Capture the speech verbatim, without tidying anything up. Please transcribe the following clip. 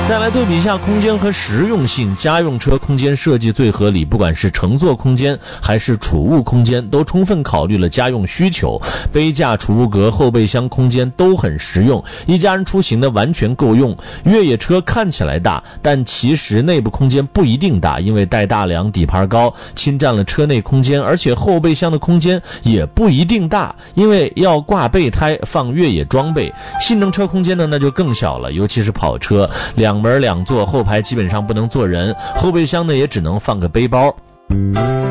再来对比一下空间和实用性，家用车空间设计最合理，不管是乘坐空间还是储物空间都充分考虑了家用需求，杯架、储物格、后备箱空间都很实用，一家人出行的完全够用。越野车看起来大，但其实内部空间不一定大，因为带大梁、底盘高，侵占了车内空间，而且后备箱的空间也不一定大，因为要挂备胎放越野装备。性能车空间呢那就更小了，尤其是跑车，两门两座，后排基本上不能坐人，后备箱呢也只能放个背包。